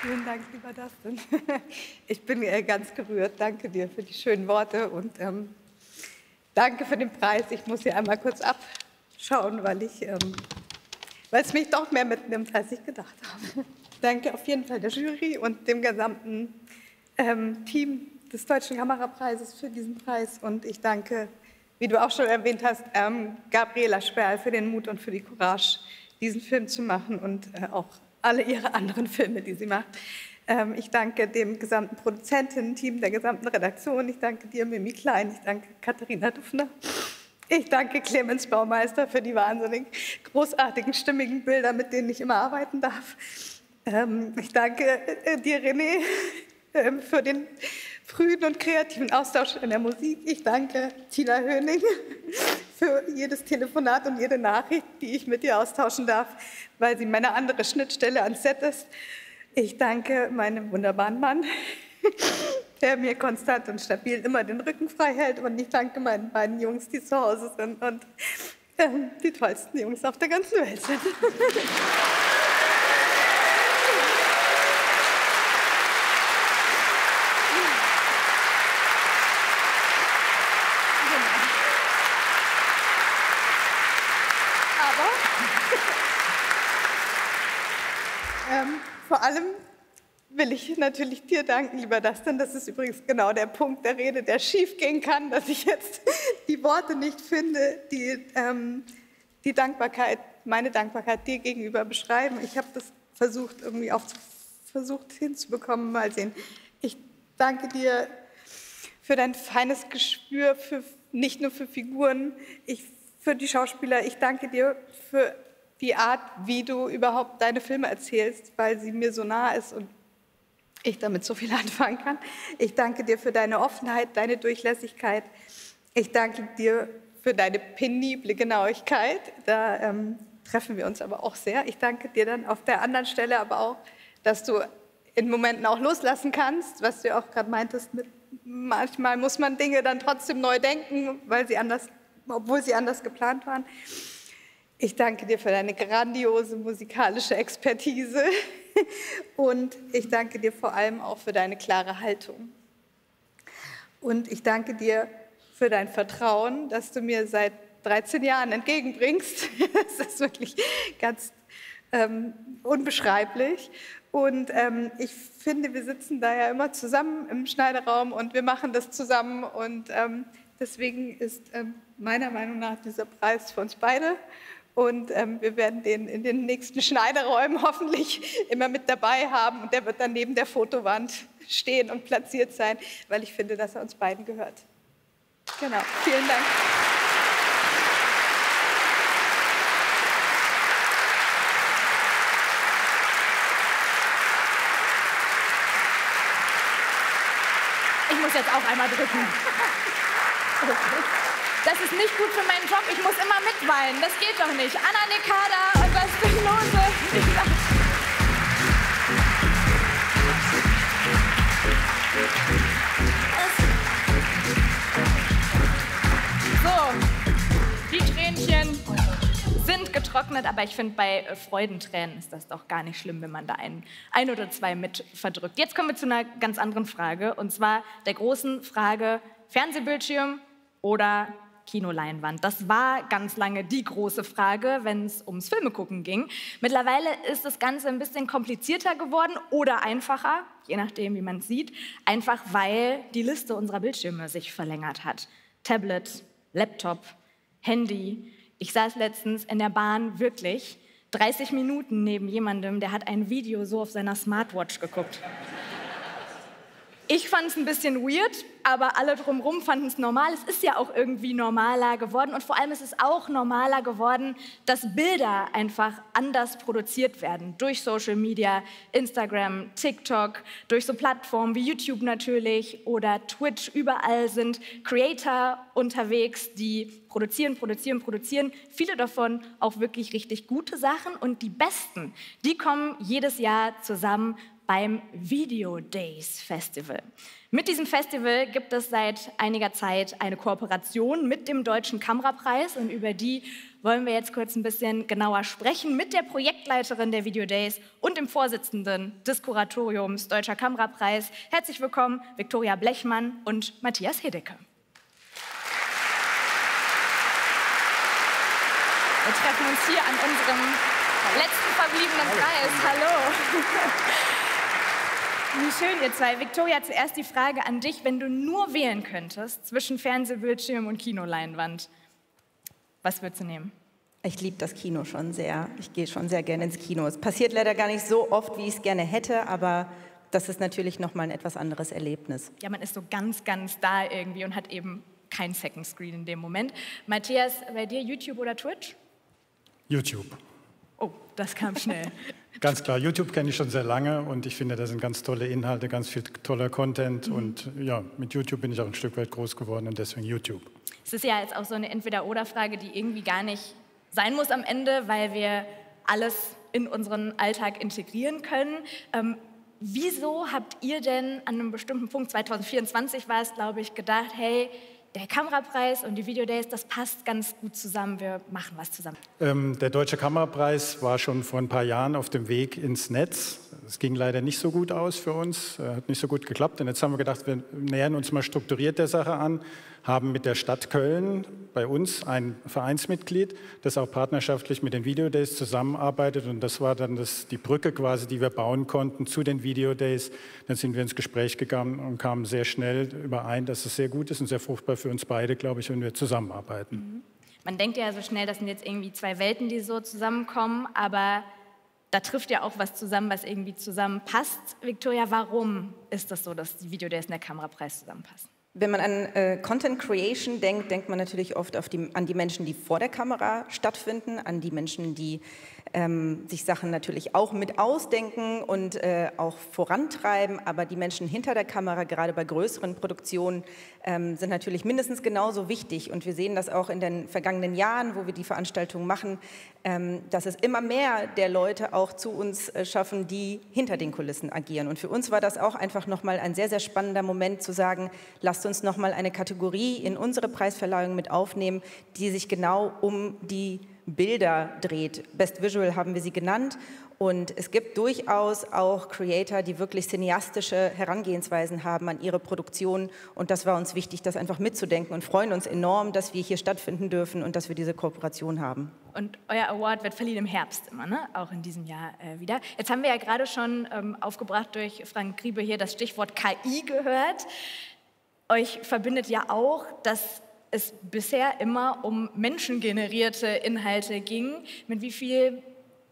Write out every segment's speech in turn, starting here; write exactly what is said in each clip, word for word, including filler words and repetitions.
Vielen Dank, lieber Dustin. Ich bin äh, ganz gerührt. Danke dir für die schönen Worte und ähm, danke für den Preis. Ich muss hier einmal kurz abschauen, weil ich, ähm, weil es mich doch mehr mitnimmt, als ich gedacht habe. Danke auf jeden Fall der Jury und dem gesamten ähm, Team des Deutschen Kamerapreises für diesen Preis. Und ich danke, wie du auch schon erwähnt hast, ähm, Gabriela Sperl für den Mut und für die Courage, diesen Film zu machen und äh, auch alle ihre anderen Filme, die sie macht. Ähm, ich danke dem gesamten Produzentinnen-Team, der gesamten Redaktion. Ich danke dir, Mimi Klein. Ich danke Katharina Dufner. Ich danke Clemens Baumeister für die wahnsinnig großartigen, stimmigen Bilder, mit denen ich immer arbeiten darf. Ähm, ich danke äh, dir, René, äh, für den frühen und kreativen Austausch in der Musik. Ich danke Tina Höning für jedes Telefonat und jede Nachricht, die ich mit dir austauschen darf, weil sie meine andere Schnittstelle ans Set ist. Ich danke meinem wunderbaren Mann, der mir konstant und stabil immer den Rücken frei hält. Und ich danke meinen beiden Jungs, die zu Hause sind und äh, die tollsten Jungs auf der ganzen Welt sind. Ähm, vor allem will ich natürlich dir danken, lieber Dustin. Das ist übrigens genau der Punkt der Rede, der schief gehen kann, dass ich jetzt die Worte nicht finde, die ähm, die Dankbarkeit, meine Dankbarkeit dir gegenüber beschreiben. Ich habe das versucht, irgendwie auch versucht hinzubekommen. Mal sehen. Ich danke dir für dein feines Gespür, für, nicht nur für Figuren, ich, für die Schauspieler. Ich danke dir für die Art, wie du überhaupt deine Filme erzählst, weil sie mir so nah ist und ich damit so viel anfangen kann. Ich danke dir für deine Offenheit, deine Durchlässigkeit. Ich danke dir für deine penible Genauigkeit. Da ähm, treffen wir uns aber auch sehr. Ich danke dir dann auf der anderen Stelle aber auch, dass du in Momenten auch loslassen kannst, was du ja auch gerade meintest, mit, manchmal muss man Dinge dann trotzdem neu denken, weil sie anders, obwohl sie anders geplant waren. Ich danke dir für deine grandiose musikalische Expertise und ich danke dir vor allem auch für deine klare Haltung. Und ich danke dir für dein Vertrauen, das du mir seit dreizehn Jahren entgegenbringst. Das ist wirklich ganz ähm, unbeschreiblich. Und ähm, ich finde, wir sitzen da ja immer zusammen im Schneideraum und wir machen das zusammen. Und ähm, deswegen ist ähm, meiner Meinung nach dieser Preis für uns beide. Und ähm, wir werden den in den nächsten Schneideräumen hoffentlich immer mit dabei haben. Und der wird dann neben der Fotowand stehen und platziert sein, weil ich finde, dass er uns beiden gehört. Genau, vielen Dank. Ich muss jetzt auch einmal drücken. Das ist nicht gut für meinen Job. Ich muss immer mitweinen. Das geht doch nicht. Anna Nekada und Dustin Lose. So, die Tränchen sind getrocknet, aber ich finde, bei Freudentränen ist das doch gar nicht schlimm, wenn man da ein, ein oder zwei mit verdrückt. Jetzt kommen wir zu einer ganz anderen Frage, und zwar der großen Frage Fernsehbildschirm oder Kinoleinwand. Das war ganz lange die große Frage, wenn es ums Filmegucken ging. Mittlerweile ist das Ganze ein bisschen komplizierter geworden oder einfacher, je nachdem, wie man es sieht, einfach weil die Liste unserer Bildschirme sich verlängert hat. Tablet, Laptop, Handy. Ich saß letztens in der Bahn wirklich dreißig Minuten neben jemandem, der hat ein Video so auf seiner Smartwatch geguckt. Ich fand es ein bisschen weird, aber alle drumherum fanden es normal. Es ist ja auch irgendwie normaler geworden und vor allem ist es auch normaler geworden, dass Bilder einfach anders produziert werden. Durch Social Media, Instagram, TikTok, durch so Plattformen wie YouTube natürlich oder Twitch. Überall sind Creator unterwegs, die produzieren, produzieren, produzieren. Viele davon auch wirklich richtig gute Sachen und die besten, die kommen jedes Jahr zusammen beim Video Days Festival. Mit diesem Festival gibt es seit einiger Zeit eine Kooperation mit dem Deutschen Kamerapreis und über die wollen wir jetzt kurz ein bisschen genauer sprechen mit der Projektleiterin der Video Days und dem Vorsitzenden des Kuratoriums Deutscher Kamerapreis. Herzlich willkommen, Viktoria Blechmann und Matthias Hedecke. Wir treffen uns hier an unserem letzten verbliebenen Preis. Hallo. Wie schön, ihr zwei. Viktoria, zuerst die Frage an dich. Wenn du nur wählen könntest zwischen Fernsehbildschirm und Kinoleinwand, was würdest du nehmen? Ich liebe das Kino schon sehr. Ich gehe schon sehr gerne ins Kino. Es passiert leider gar nicht so oft, wie ich es gerne hätte, aber das ist natürlich noch mal ein etwas anderes Erlebnis. Ja, man ist so ganz, ganz da irgendwie und hat eben kein Second Screen in dem Moment. Matthias, bei dir YouTube oder Twitch? YouTube. Oh, das kam schnell. Ganz klar, YouTube kenne ich schon sehr lange und ich finde, da sind ganz tolle Inhalte, ganz viel toller Content mhm. und ja, mit YouTube bin ich auch ein Stück weit groß geworden und deswegen YouTube. Es ist ja jetzt auch so eine Entweder-oder-Frage, die irgendwie gar nicht sein muss am Ende, weil wir alles in unseren Alltag integrieren können. Ähm, wieso habt ihr denn an einem bestimmten Punkt, zwanzig vierundzwanzig war es, glaube ich, gedacht, hey, der Kamerapreis und die Video Days, das passt ganz gut zusammen, wir machen was zusammen? Ähm, der Deutsche Kamerapreis war schon vor ein paar Jahren auf dem Weg ins Netz. Es ging leider nicht so gut aus für uns, äh, hat nicht so gut geklappt. Und jetzt haben wir gedacht, wir nähern uns mal strukturiert der Sache an, haben mit der Stadt Köln bei uns ein Vereinsmitglied, das auch partnerschaftlich mit den Video Days zusammenarbeitet. Und das war dann das, die Brücke quasi, die wir bauen konnten zu den Video Days. Dann sind wir ins Gespräch gegangen und kamen sehr schnell überein, dass es sehr gut ist und sehr fruchtbar für uns beide, glaube ich, wenn wir zusammenarbeiten. Mhm. Man denkt ja so schnell, das sind jetzt irgendwie zwei Welten, die so zusammenkommen, aber da trifft ja auch was zusammen, was irgendwie zusammenpasst. Viktoria, warum ist das so, dass die Video Days und der Kamerapreis zusammenpassen? Wenn man an äh, Content Creation denkt, denkt man natürlich oft auf die, an die Menschen, die vor der Kamera stattfinden, an die Menschen, die ähm, sich Sachen natürlich auch mit ausdenken und äh, auch vorantreiben. Aber die Menschen hinter der Kamera, gerade bei größeren Produktionen, ähm, sind natürlich mindestens genauso wichtig. Und wir sehen das auch in den vergangenen Jahren, wo wir die Veranstaltungen machen, ähm, dass es immer mehr der Leute auch zu uns äh, schaffen, die hinter den Kulissen agieren. Und für uns war das auch einfach nochmal ein sehr, sehr spannender Moment zu sagen, lasst uns noch mal eine Kategorie in unsere Preisverleihung mit aufnehmen, die sich genau um die Bilder dreht. Best Visual haben wir sie genannt. Und es gibt durchaus auch Creator, die wirklich cineastische Herangehensweisen haben an ihre Produktion. Und das war uns wichtig, das einfach mitzudenken und freuen uns enorm, dass wir hier stattfinden dürfen und dass wir diese Kooperation haben. Und euer Award wird verliehen im Herbst immer, ne? Auch in diesem Jahr äh, wieder. Jetzt haben wir ja gerade schon ähm, aufgebracht durch Frank Griebe hier das Stichwort K I gehört. Euch verbindet ja auch, dass es bisher immer um menschengenerierte Inhalte ging. Mit wie viel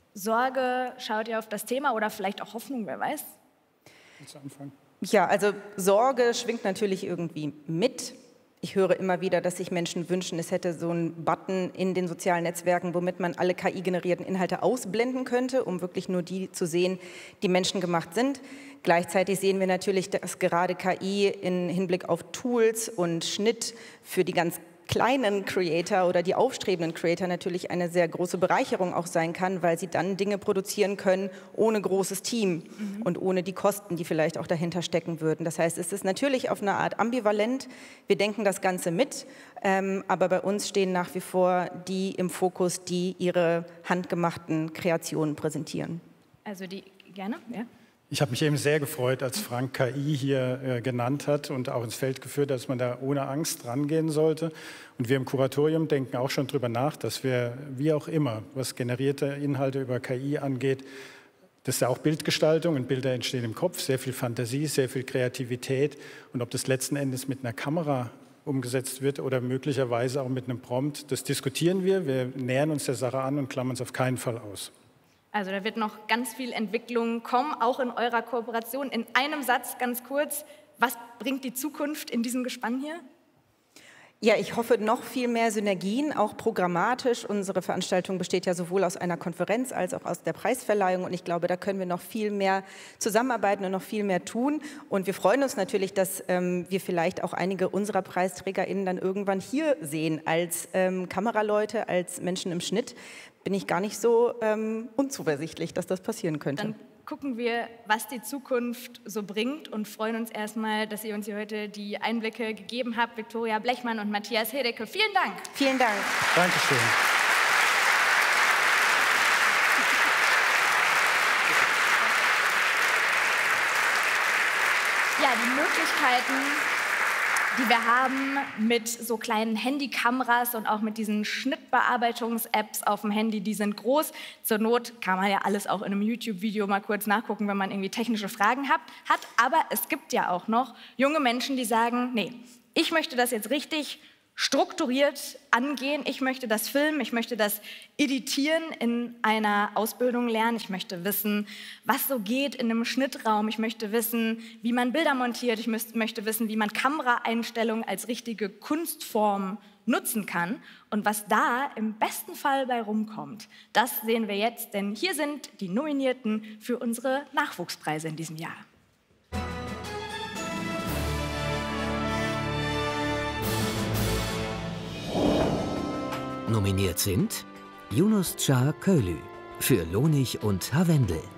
Sorge schaut ihr auf das Thema oder vielleicht auch Hoffnung, wer weiß? Willst du anfangen? Ja, also Sorge schwingt natürlich irgendwie mit. Ich höre immer wieder, dass sich Menschen wünschen, es hätte so einen Button in den sozialen Netzwerken, womit man alle K I-generierten Inhalte ausblenden könnte, um wirklich nur die zu sehen, die menschengemacht sind. Gleichzeitig sehen wir natürlich, dass gerade K I im Hinblick auf Tools und Schnitt für die ganz kleinen Creator oder die aufstrebenden Creator natürlich eine sehr große Bereicherung auch sein kann, weil sie dann Dinge produzieren können ohne großes Team mhm. und ohne die Kosten, die vielleicht auch dahinter stecken würden. Das heißt, es ist natürlich auf eine Art ambivalent. Wir denken das Ganze mit, ähm, aber bei uns stehen nach wie vor die im Fokus, die ihre handgemachten Kreationen präsentieren. Also die, gerne, ja. Ich habe mich eben sehr gefreut, als Frank K I hier äh, genannt hat und auch ins Feld geführt, dass man da ohne Angst rangehen sollte. Und wir im Kuratorium denken auch schon darüber nach, dass wir, wie auch immer, was generierte Inhalte über K I angeht, das ist ja auch Bildgestaltung und Bilder entstehen im Kopf, sehr viel Fantasie, sehr viel Kreativität. Und ob das letzten Endes mit einer Kamera umgesetzt wird oder möglicherweise auch mit einem Prompt, das diskutieren wir. Wir nähern uns der Sache an und klammern es auf keinen Fall aus. Also da wird noch ganz viel Entwicklung kommen, auch in eurer Kooperation. In einem Satz ganz kurz, was bringt die Zukunft in diesem Gespann hier? Ja, ich hoffe noch viel mehr Synergien, auch programmatisch. Unsere Veranstaltung besteht ja sowohl aus einer Konferenz als auch aus der Preisverleihung. Und ich glaube, da können wir noch viel mehr zusammenarbeiten und noch viel mehr tun. Und wir freuen uns natürlich, dass ähm, wir vielleicht auch einige unserer PreisträgerInnen dann irgendwann hier sehen, als ähm, Kameraleute, als Menschen im Schnitt. Bin ich gar nicht so ähm, unzuversichtlich, dass das passieren könnte. Dann gucken wir, was die Zukunft so bringt und freuen uns erstmal, dass ihr uns hier heute die Einblicke gegeben habt. Viktoria Blechmann und Matthias Hedecke, vielen Dank. Vielen Dank. Dankeschön. Ja, die Möglichkeiten, die wir haben mit so kleinen Handykameras und auch mit diesen Schnittbearbeitungs-Apps auf dem Handy, die sind groß. Zur Not kann man ja alles auch in einem YouTube-Video mal kurz nachgucken, wenn man irgendwie technische Fragen hat. hat. Aber es gibt ja auch noch junge Menschen, die sagen, nee, ich möchte das jetzt richtig strukturiert angehen. Ich möchte das filmen, ich möchte das editieren in einer Ausbildung lernen. Ich möchte wissen, was so geht in einem Schnittraum. Ich möchte wissen, wie man Bilder montiert. Ich möchte wissen, wie man Kameraeinstellungen als richtige Kunstform nutzen kann. Und was da im besten Fall bei rumkommt, das sehen wir jetzt. Denn hier sind die Nominierten für unsere Nachwuchspreise in diesem Jahr. Nominiert sind Yunus Çağ Köylü für Lonig und Harwendel,